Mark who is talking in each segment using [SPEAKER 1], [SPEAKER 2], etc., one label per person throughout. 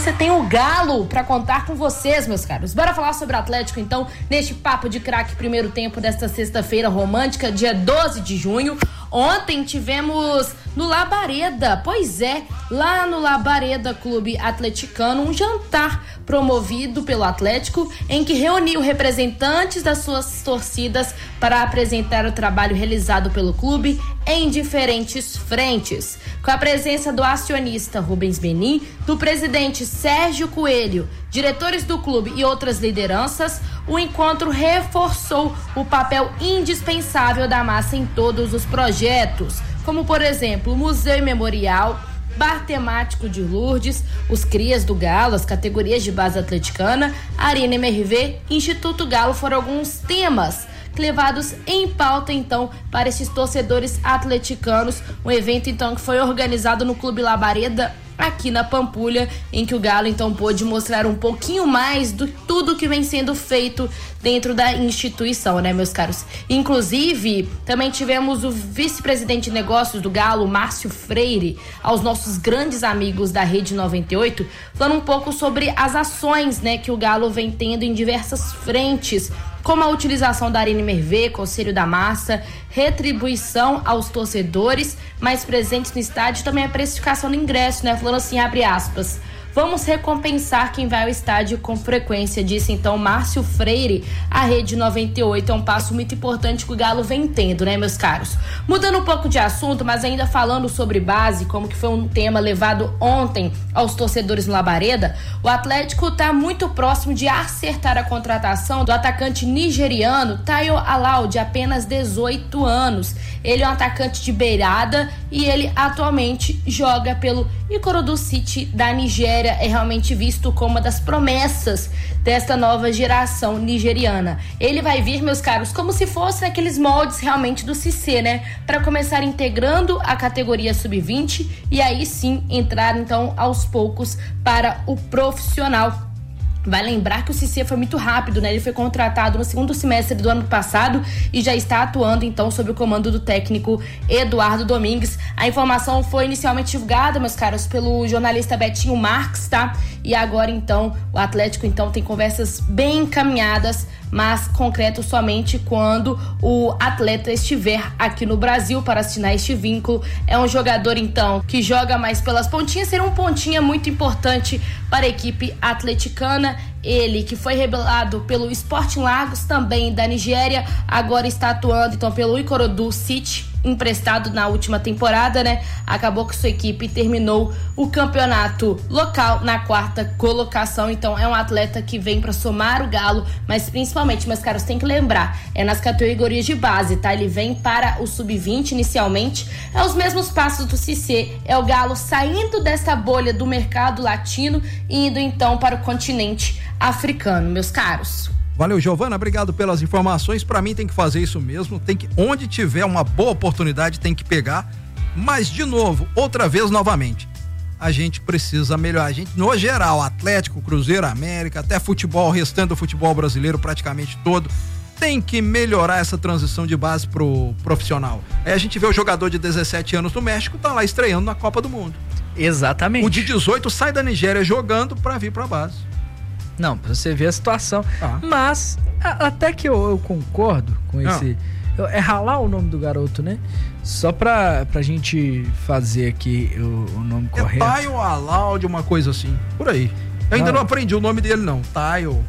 [SPEAKER 1] você tem o Galo para contar com vocês, meus caros. Bora falar sobre o Atlético, então, neste Papo de Craque primeiro tempo desta sexta-feira romântica, dia 12 de junho. Ontem tivemos no Labareda, pois é, lá no Labareda Clube Atleticano, um jantar promovido pelo Atlético, em que reuniu representantes das suas torcidas para apresentar o trabalho realizado pelo clube em diferentes frentes. Com a presença do acionista Rubens Menin, do presidente Sérgio Coelho, diretores do clube e outras lideranças, o encontro reforçou o papel indispensável da massa em todos os projetos, como, por exemplo, o Museu e Memorial, Bar Temático de Lourdes, os Crias do Galo, as categorias de base atleticana, Arena MRV, Instituto Galo foram alguns temas levados em pauta, então, para esses torcedores atleticanos. Um evento, então, que foi organizado no Clube Labareda, aqui na Pampulha, em que o Galo, então, pôde mostrar um pouquinho mais do tudo que vem sendo feito dentro da instituição, né, meus caros? Inclusive, também tivemos o vice-presidente de negócios do Galo, Márcio Freire, aos nossos grandes amigos da Rede 98, falando um pouco sobre as ações, né, que o Galo vem tendo em diversas frentes, como a utilização da Arena MRV, Conselho da Massa, retribuição aos torcedores mais presentes no estádio, também a precificação do ingresso, né? Falando assim, abre aspas, vamos recompensar quem vai ao estádio com frequência, disse então Márcio Freire. A Rede 98 é um passo muito importante que o Galo vem tendo, né, meus caros? Mudando um pouco de assunto, mas ainda falando sobre base, como que foi um tema levado ontem aos torcedores no Labareda, o Atlético está muito próximo de acertar a contratação do atacante nigeriano Tayo Alao, de apenas 18 anos. Ele é um atacante de beirada e ele atualmente joga pelo Ikorodu City da Nigéria. É realmente visto como uma das promessas desta nova geração nigeriana. Ele vai vir, meus caros, como se fosse naqueles moldes realmente do Cissé, né? Para começar integrando a categoria sub-20 e aí sim entrar então aos poucos para o profissional. Vai lembrar que o Cissé foi muito rápido, né? Ele foi contratado no segundo semestre do ano passado e já está atuando, então, sob o comando do técnico Eduardo Domingues. A informação foi inicialmente divulgada, meus caros, pelo jornalista Betinho Marques, tá? E agora, então, o Atlético, então, tem conversas bem encaminhadas, mas concreto somente quando o atleta estiver aqui no Brasil para assinar este vínculo. É um jogador, então, que joga mais pelas pontinhas, será um pontinha muito importante para a equipe atleticana. Ele que foi revelado pelo Sporting Lagos, também da Nigéria, agora está atuando então pelo Ikorodu City, emprestado na última temporada, né? Acabou que sua equipe terminou o campeonato local na 4ª colocação, então é um atleta que vem para somar o Galo, mas principalmente, meus caros, tem que lembrar, é nas categorias de base, tá? Ele vem para o sub-20 inicialmente, é os mesmos passos do Cissé, é o Galo saindo dessa bolha do mercado latino e indo então para o continente africano, meus caros.
[SPEAKER 2] Valeu, Giovana, obrigado pelas informações. Para mim tem que fazer isso mesmo, tem que, onde tiver uma boa oportunidade, tem que pegar, mas de novo, outra vez, novamente, a gente precisa melhorar, a gente, no geral, Atlético, Cruzeiro, América, até futebol, o restante do futebol brasileiro praticamente todo, tem que melhorar essa transição de base pro profissional. Aí a gente vê o jogador de 17 anos do México, tá lá estreando na Copa do Mundo.
[SPEAKER 3] Exatamente.
[SPEAKER 2] O de 18 sai da Nigéria jogando para vir pra base.
[SPEAKER 3] Não, pra você ver a situação. Mas, até que eu concordo com esse... É Halal o nome do garoto, né? Só pra gente fazer aqui o nome correto.
[SPEAKER 2] É Tayo Alao, de uma coisa assim, por aí. Eu ainda não aprendi o nome dele, não. Tayo.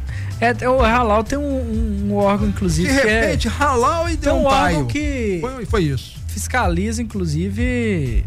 [SPEAKER 3] O Halal tem um órgão, inclusive,
[SPEAKER 2] de repente, Halal e deu um Tayo.
[SPEAKER 3] Órgão que
[SPEAKER 2] foi isso.
[SPEAKER 3] Fiscaliza, inclusive...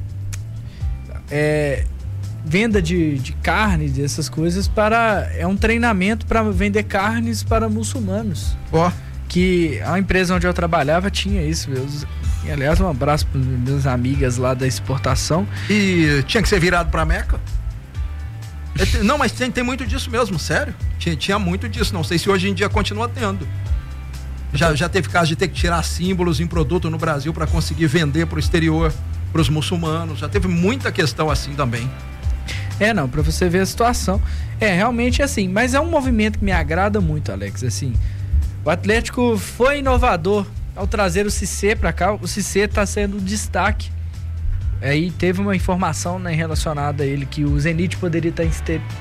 [SPEAKER 3] venda de carne, dessas coisas, é um treinamento para vender carnes para muçulmanos. Que a empresa onde eu trabalhava tinha isso. E, aliás, um abraço para minhas amigas lá da exportação.
[SPEAKER 2] E tinha que ser virado para Meca? Não, mas tem muito disso mesmo, sério. Tinha muito disso, não sei se hoje em dia continua tendo. Já teve caso de ter que tirar símbolos em produto no Brasil para conseguir vender para o exterior, para os muçulmanos. Já teve muita questão assim também.
[SPEAKER 3] Não, pra você ver a situação. Realmente assim, mas é um movimento que me agrada muito, Alex, assim. O Atlético foi inovador ao trazer o Cissé pra cá. O Cissé tá sendo um destaque. Aí teve uma informação, né, relacionada a ele, que o Zenit poderia estar